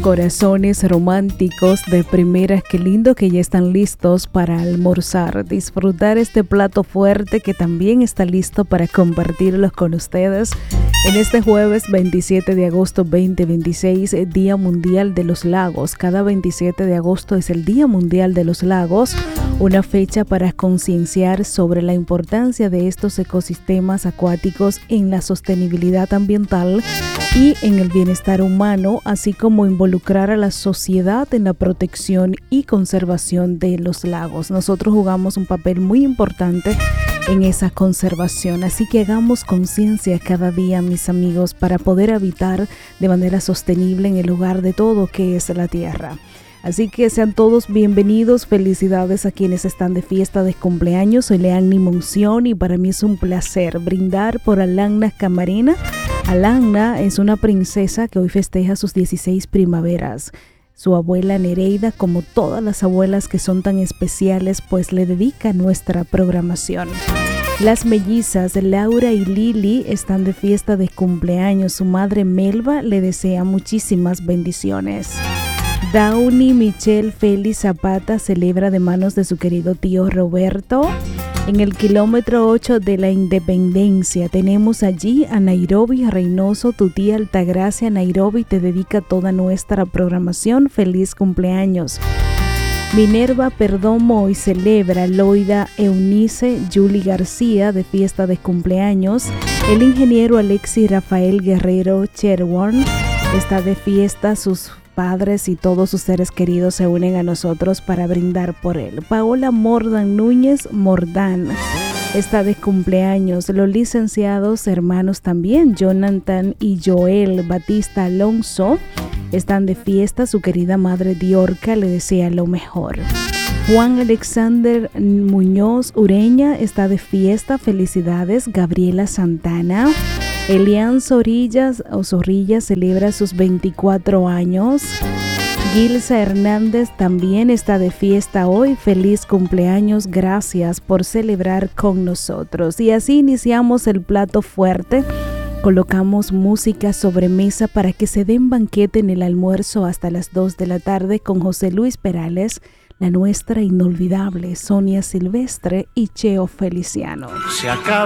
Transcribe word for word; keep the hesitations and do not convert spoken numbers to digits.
corazones románticos de primera, qué lindo que ya están listos para almorzar, disfrutar este plato fuerte que también está listo para compartirlos con ustedes en este jueves veintisiete de agosto veinte veintiséis, Día Mundial de los Lagos. Cada veintisiete de agosto es el Día Mundial de los Lagos, una fecha para concienciar sobre la importancia de estos ecosistemas acuáticos en la sostenibilidad ambiental y en el bienestar humano, así como involucrar a la sociedad en la protección y conservación de los lagos. Nosotros jugamos un papel muy importante en esa conservación, así que hagamos conciencia cada día, mis amigos, para poder habitar de manera sostenible en el lugar de todo que es la tierra. Así que sean todos bienvenidos, felicidades a quienes están de fiesta de cumpleaños. Soy Leanni Monción y para mí es un placer brindar por Alanna Camarena. Alanna es una princesa que hoy festeja sus dieciséis primaveras. Su abuela Nereida, como todas las abuelas que son tan especiales, pues le dedica nuestra programación. Las mellizas Laura y Lili están de fiesta de cumpleaños. Su madre Melba le desea muchísimas bendiciones. Downy Michelle Félix Zapata celebra de manos de su querido tío Roberto. En el kilómetro ocho de la Independencia tenemos allí a Nairobi Reynoso. Tu tía Altagracia Nairobi te dedica toda nuestra programación. Feliz cumpleaños. Minerva Perdomo hoy celebra. Loida Eunice Julie García de fiesta de cumpleaños. El ingeniero Alexis Rafael Guerrero Cherwarn está de fiesta. Sus padres y todos sus seres queridos se unen a nosotros para brindar por él. Paola Mordan Núñez Mordán está de cumpleaños. Los licenciados hermanos también, Jonathan y Joel Batista Alonso, están de fiesta. Su querida madre Diorca le desea lo mejor. Juan Alexander Muñoz Ureña está de fiesta. Felicidades. Gabriela Santana. Elian Zorillas o Zorrilla celebra sus veinticuatro años. Gilsa Hernández también está de fiesta hoy. Feliz cumpleaños, gracias por celebrar con nosotros. Y así iniciamos el plato fuerte. Colocamos música sobre mesa para que se den banquete en el almuerzo hasta las dos de la tarde con José Luis Perales, la nuestra inolvidable Sonia Silvestre y Cheo Feliciano. Se acaba.